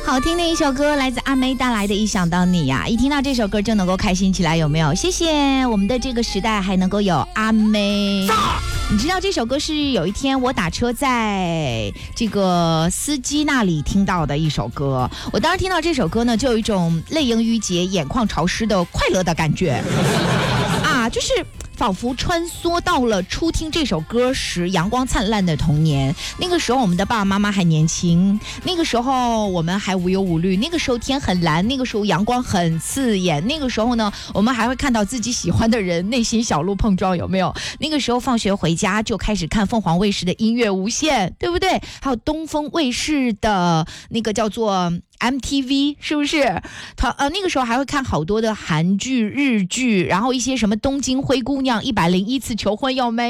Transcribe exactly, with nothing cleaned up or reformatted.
好听的一首歌，来自阿妹带来的《一想到你》呀，一听到这首歌就能够开心起来，有没有？谢谢我们的这个时代还能够有阿妹。你知道这首歌是有一天我打车在这个司机那里听到的一首歌，我当时听到这首歌呢，就有一种泪盈于睫、眼眶潮湿的快乐的感觉啊，就是仿佛穿梭到了初听这首歌时阳光灿烂的童年。那个时候我们的爸爸妈妈还年轻，那个时候我们还无忧无虑，那个时候天很蓝，那个时候阳光很刺眼，那个时候呢我们还会看到自己喜欢的人，内心小鹿碰撞，有没有？那个时候放学回家就开始看凤凰卫视的音乐无限，对不对？还有东风卫视的那个叫做M T V， 是不是？他呃那个时候还会看好多的韩剧、日剧，然后一些什么东京灰姑娘、一百零一次求婚有没